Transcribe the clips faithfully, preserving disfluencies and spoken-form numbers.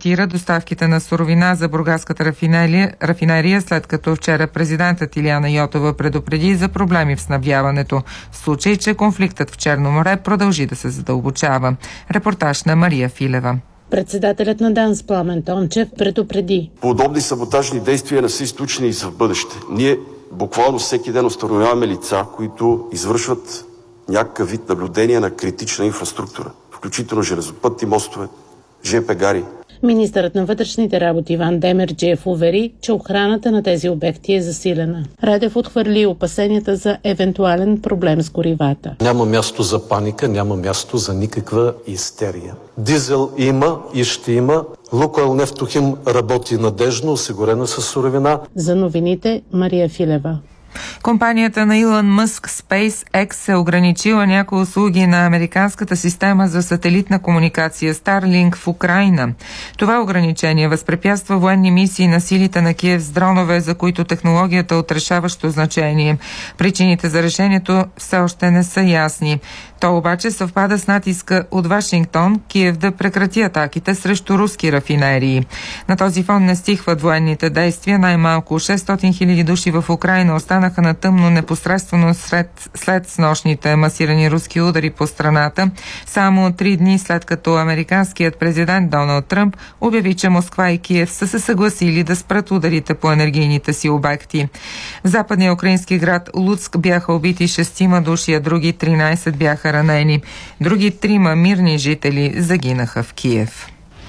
коментира доставките на суровина за бургаската рафинерия, рафинерия, след като вчера президентът Илияна Йотова предупреди за проблеми в снабдяването, в случай, че конфликтът в Черно море продължи да се задълбочава. Репортаж на Мария Филева. Председателят на ДАНС Пламен Тончев предупреди: подобни саботажни действия не са изключени и за в бъдеще. Ние буквално всеки ден установяваме лица, които извършват някакъв вид наблюдение на критична инфраструктура, включително железопътни мостове, жп гари. Министърът на вътрешните работи Иван Демерджиев увери, че охраната на тези обекти е засилена. Радев отхвърли опасенията за евентуален проблем с горивата. Няма място за паника, няма място за никаква истерия. Дизел има и ще има. Лукойл Нефтохим работи надежно, осигурена със суровина. За новините Мария Филева. Компанията на Илон Мъск SpaceX е ограничила някои услуги на американската система за сателитна комуникация Starlink в Украйна. Това ограничение възпрепятства военни мисии на силите на Киев с дронове, за които технологията е от решаващо значение. Причините за решението все още не са ясни. То обаче съвпада с натиска от Вашингтон Киев да прекрати атаките срещу руски рафинерии. На този фон не стихват военните действия. Най-малко шестстотин хиляди души в Украйна останаха на тъмно непосредствено след, след снощните масирани руски удари по страната, само три дни след като американският президент Доналд Тръмп обяви, че Москва и Киев са се съгласили да спрат ударите по енергийните си обекти. В западния украински град Луцк бяха убити шестима души, а други тринайсет бяха ранени. Други трима мирни жители загинаха в Киев.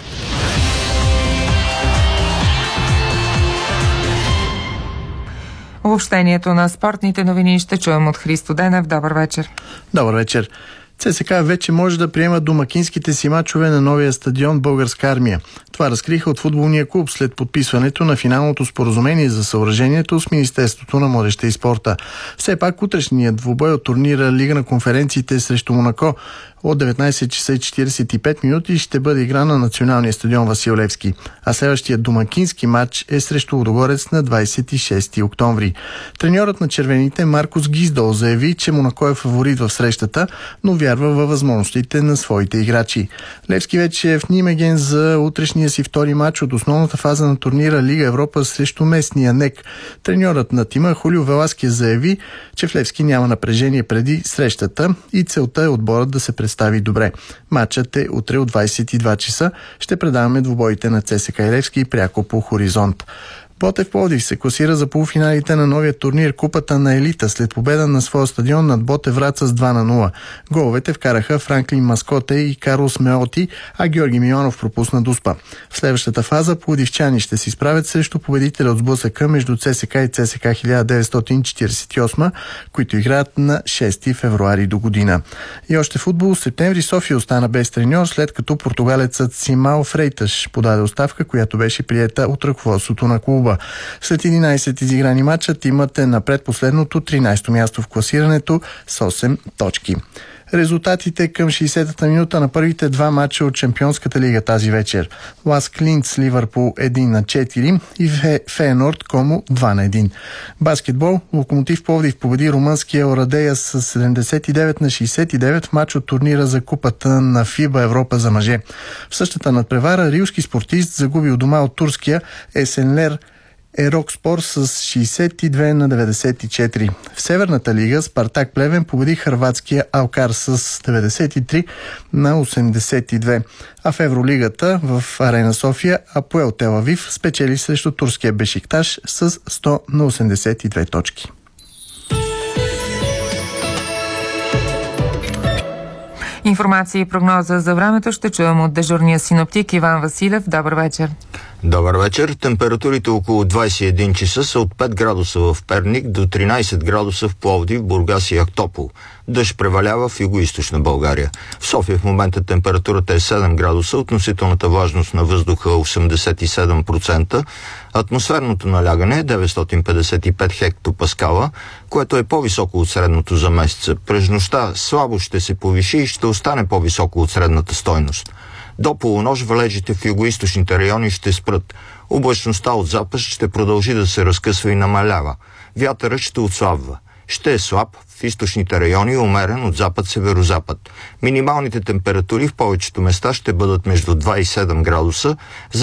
Обобщението на спортните новини ще чуем от Христо Денев. Добър вечер. Добър вечер. ЦСКА вече може да приема домакинските си мачове на новия стадион Българска армия. Това разкриха от футболния клуб след подписването на финалното споразумение за съоръжението с Министерството на младежта и спорта. Все пак утрешният двубой от турнира Лига на конференциите срещу Монако от деветнайсет часа и четирийсет и пет минути ще бъде игра на националния стадион Васил Левски, а следващият домакински матч е срещу Лудогорец на двайсет и шести октомври. Треньорът на червените Маркус Гиздол заяви, че Монако е фаворит в срещата, но вярва във възможностите на своите играчи. Левски вече е в Нимеген за утрешния си втори матч от основната фаза на турнира Лига Европа срещу местния НЕК. Треньорът на тима Хулио Веласкес заяви, че в Левски няма напрежение преди срещата и целта е отборът да се представи добре. Матчът е утре от двайсет и два часа. Ще предаваме двубоите на ЦСКА и Левски пряко по Хоризонт. Ботев Пловдив се класира за полуфиналите на новия турнир Купата на елита след победа на своя стадион над Ботев Враца с два на нула. Головете вкараха Франклин Маскоте и Карлос Меоти, а Георги Миланов пропусна дуспа. В следващата фаза пловдивчани ще се изправят срещу победителя от сблъсъка между ЦСКА и ЦСКА хиляда деветстотин четирийсет и осма, които играят на шести февруари до година. И още футбол. В септември София остана без треньор, след като португалецът Симао Фрейташ подаде оставка, която беше приета от ръководството на клуба. След единайсет изиграни матча тимът е на предпоследното тринайсето място в класирането с осем точки. Резултатите към шейсетата минута на първите два матча от Шампионската лига тази вечер. Лас Клинц Ливърпул едно на четири и Фейенорд Комо два на едно. Баскетбол. Локомотив Пловдив победи румънския Орадея с седемдесет и девет на шейсет и девет в матч от турнира за купата на ФИБА Европа за мъже. В същата надпревара рилски спортист загуби у дома от турския Есенлер Ерокспор с шейсет и две на деветдесет и четири. В Северната лига Спартак Плевен победи хърватския Алкар с деветдесет и три на осемдесет и две. А в Евролигата в Арена София Апоел Тел Авив спечели срещу турския Бешикташ с сто на осемдесет и две точки. Информация и прогноза за времето ще чуем от дежурния синоптик Иван Василев. Добър вечер. Добър вечер. Температурите около двайсет и един часа са от пет градуса в Перник до тринайсет градуса в Пловдив, Бургас и Ахтопол. Дъжд превалява в югоизточна България. В София в момента температурата е седем градуса, относителната влажност на въздуха осемдесет и седем процента, атмосферното налягане е деветстотин петдесет и пет хектопаскала, което е по-високо от средното за месеца. През нощта слабо ще се повиши и ще остане по-високо от средната стойност. До полунощ валежите в югоизточните райони ще спрат. Облачността от запад ще продължи да се разкъсва и намалява. Вятърът ще отслабва. Ще е слаб в източните райони и умерен от запад-северозапад. Минималните температури в повечето места ще бъдат между два и седем градуса.